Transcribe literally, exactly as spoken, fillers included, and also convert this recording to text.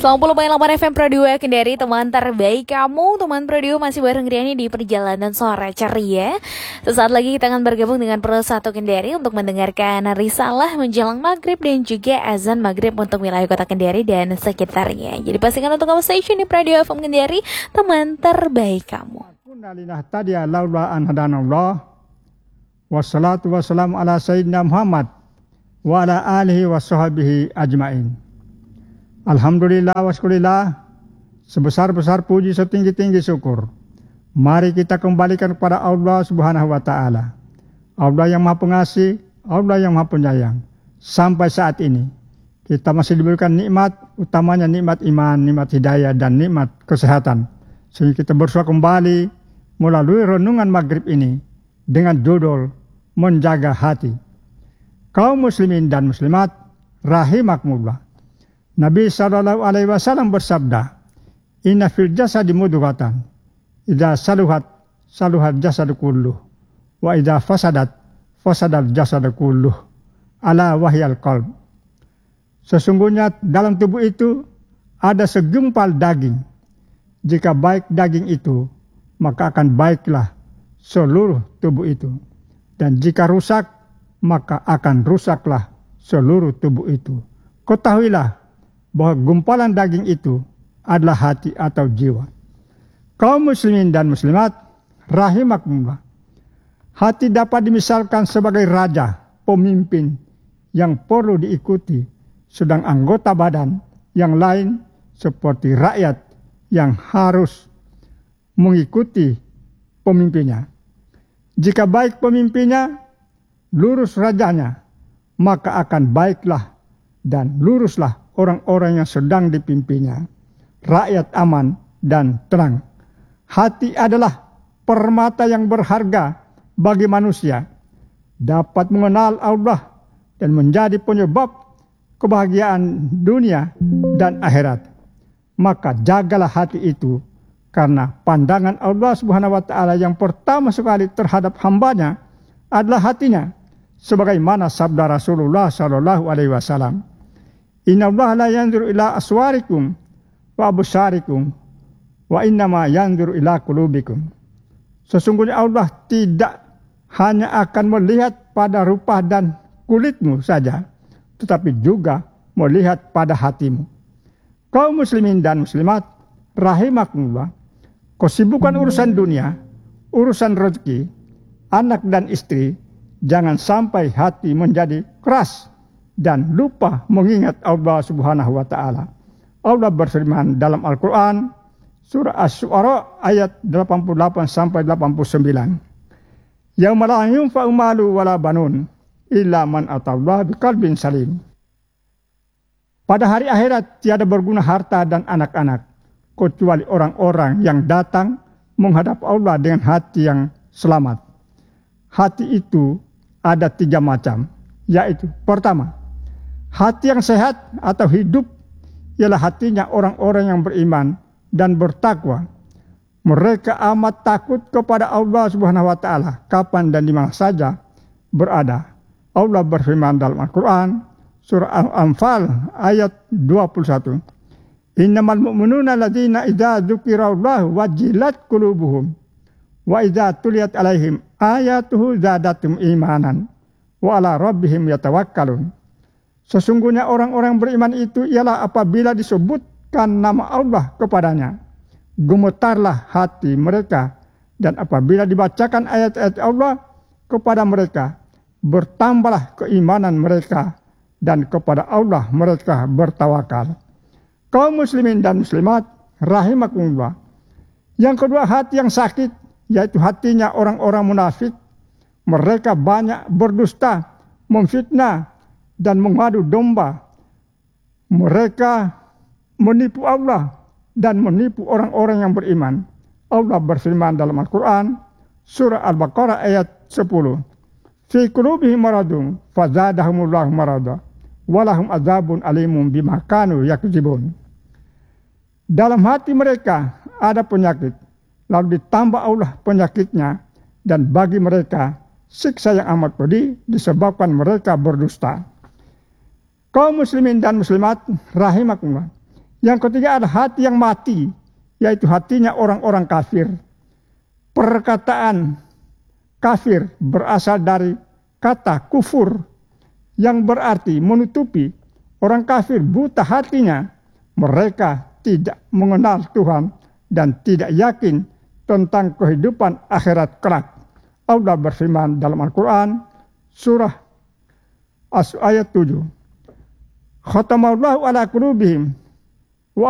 sembilan puluh koma delapan F M Pro dua Kendari, teman terbaik kamu. Teman Pro dua masih bareng Riani di perjalanan sore ceria. Sesaat lagi kita akan bergabung dengan Pro satu Kendari untuk mendengarkan risalah menjelang maghrib dan juga azan maghrib untuk wilayah kota Kendari dan sekitarnya. Jadi pastikan untuk kamu stay tune di Pro dua F M Kendari, teman terbaik kamu. Wassalatu wassalamu ala sayyidina Muhammad wa ala alihi wa sahbihi ajma'in. Alhamdulillah wa syukurillah, sebesar-besar puji setinggi-tinggi syukur. Mari kita kembalikan kepada Allah Subhanahu wa taala. Allah yang Maha Pengasih, Allah yang Maha Penyayang. Sampai saat ini kita masih diberikan nikmat, utamanya nikmat iman, nikmat hidayah dan nikmat kesehatan. Sehingga kita bersua kembali melalui renungan maghrib ini dengan judul menjaga hati. Kaum muslimin dan muslimat rahimakumullah. Nabi sallallahu alaihi wasallam bersabda, "Inna fil jasadi mudghatan, idza saluhat saluhat jasadu kulluh, wa idza fasadat fasadal jasadu kulluh, ala wahyal qalb." Sesungguhnya dalam tubuh itu ada segumpal daging. Jika baik daging itu, maka akan baiklah seluruh tubuh itu. Dan jika rusak, maka akan rusaklah seluruh tubuh itu. Ketahuilah bahwa gumpalan daging itu adalah hati atau jiwa. Kaum muslimin dan muslimat rahimakumullah. Hati dapat dimisalkan sebagai raja, pemimpin yang perlu diikuti, sedang anggota badan yang lain seperti rakyat yang harus mengikuti pemimpinnya. Jika baik pemimpinnya, lurus rajanya, maka akan baiklah dan luruslah orang-orang yang sedang dipimpinnya. Rakyat aman dan tenang. Hati adalah permata yang berharga bagi manusia. Dapat mengenal Allah dan menjadi penyebab kebahagiaan dunia dan akhirat. Maka jagalah hati itu, karena pandangan Allah Subhanahu wa taala yang pertama sekali terhadap hambanya adalah hatinya. Sebagaimana sabda Rasulullah sallallahu alaihi wasallam, "Inna Allah la yanzuru ila aswarikum wa absarikum, wa innama yanzuru ila qulubikum." Sesungguhnya Allah tidak hanya akan melihat pada rupa dan kulitmu saja, tetapi juga melihat pada hatimu. Kaum muslimin dan muslimat rahimakumullah, kesibukan urusan dunia, urusan rezeki, anak dan istri, jangan sampai hati menjadi keras dan lupa mengingat Allah Subhanahu wa taala. Allah berfirman dalam Al-Qur'an surah Asy-Syu'ara ayat delapan puluh delapan sampai delapan puluh sembilan. Yauma la yunfa'u malu wala banun illa man atallaha biqalbin salim. Pada hari akhirat tiada berguna harta dan anak-anak kecuali orang-orang yang datang menghadap Allah dengan hati yang selamat. Hati itu ada tiga macam, yaitu pertama, hati yang sehat atau hidup ialah hatinya orang-orang yang beriman dan bertakwa. Mereka amat takut kepada Allah Subhanahu wa taala kapan dan di mana saja berada. Allah berfirman dalam Al-Qur'an surah Al-Anfal ayat dua puluh satu. Innamal mu'minuna alladzina idza dzukirallahu wajilat qulubuhum wa idza tuliyat alaihim ayatuhu zadatum imanan wa ala rabbihim yatawakkalun. Sesungguhnya orang-orang beriman itu ialah apabila disebutkan nama Allah kepadanya, gemetarlah hati mereka, dan apabila dibacakan ayat-ayat Allah kepada mereka, bertambahlah keimanan mereka, dan kepada Allah mereka bertawakal. Kaum muslimin dan muslimat rahimakumullah. Yang kedua, hati yang sakit, yaitu hatinya orang-orang munafik. Mereka banyak berdusta, memfitnah, dan mengadu domba. Mereka menipu Allah dan menipu orang-orang yang beriman. Allah berfirman dalam Al-Quran surah Al-Baqarah ayat sepuluh. Fi qulubihim maradun fazadahumullahu marada walahum adzabun alimun bima kanu yakdzibun. Dalam hati mereka ada penyakit, lalu ditambah Allah penyakitnya, dan bagi mereka siksa yang amat pedih disebabkan mereka berdusta. Kaum muslimin dan muslimat rahimakumullah. Yang ketiga adalah hati yang mati, yaitu hatinya orang-orang kafir. Perkataan kafir berasal dari kata kufur yang berarti menutupi. Orang kafir buta hatinya, mereka tidak mengenal Tuhan dan tidak yakin tentang kehidupan akhirat kelak. Allah berfirman dalam Al-Quran surah As ayat tujuh. Khatamallahu ala qulubihim